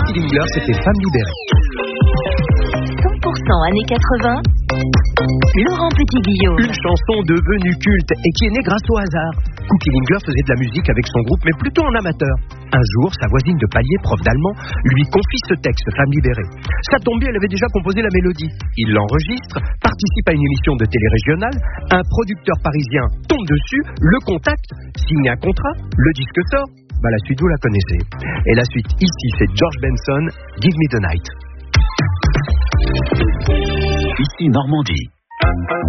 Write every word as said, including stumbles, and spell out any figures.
Cookie Lingler, c'était Femme libérée. cent pour cent années quatre-vingts, Laurent Petit-Guillaume. Une chanson devenue culte et qui est née grâce au hasard. Cookie Lingler faisait de la musique avec son groupe, mais plutôt en amateur. Un jour, sa voisine de palier, prof d'allemand, lui confie ce texte, Femme libérée. Ça tombe bien, elle avait déjà composé la mélodie. Il l'enregistre, participe à une émission de télé régionale, un producteur parisien tombe dessus, le contacte, signe un contrat, le disque sort. Bah, la suite, vous la connaissez. Et la suite, ici, c'est George Benson, Give Me the Night. Ici Normandie.